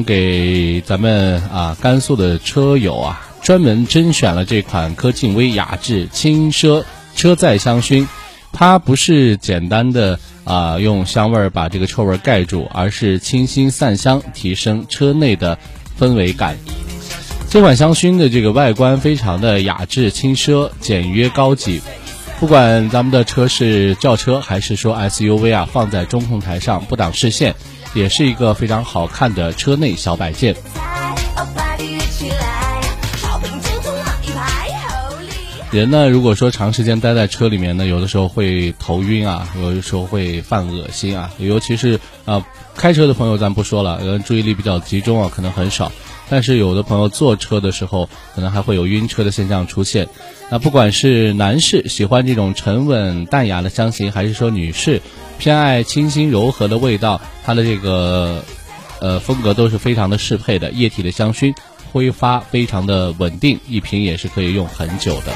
给咱们甘肃的车友专门甄选了这款科劲威雅致轻奢车载香薰，它不是简单的用香味把这个臭味盖住，而是清新散香，提升车内的氛围感。这款香薰的这个外观非常的雅致轻奢，简约高级。不管咱们的车是轿车还是说 SUV 放在中控台上不挡视线，也是一个非常好看的车内小摆件。人呢，如果说长时间待在车里面呢，有的时候会头晕有的时候会犯恶心尤其是开车的朋友咱不说了，注意力比较集中可能很少，但是有的朋友坐车的时候可能还会有晕车的现象出现。那不管是男士喜欢这种沉稳淡雅的香型，还是说女士偏爱清新柔和的味道，它的这个风格都是非常的适配的。液体的香薰挥发非常的稳定，一瓶也是可以用很久的。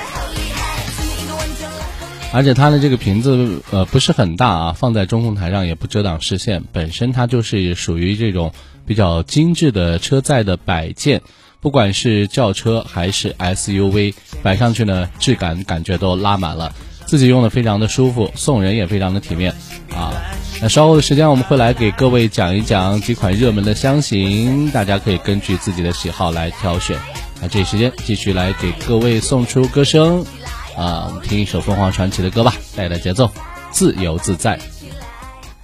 而且它的这个瓶子不是很大放在中控台上也不遮挡视线，本身它就是属于这种比较精致的车载的摆件，不管是轿车还是 SUV 摆上去呢，质感觉都拉满了，自己用的非常的舒服，送人也非常的体面那稍后的时间我们会来给各位讲一讲几款热门的香型，大家可以根据自己的喜好来挑选。那这时间继续来给各位送出歌声我们听一首凤凰传奇的歌吧，带来节奏自由自在。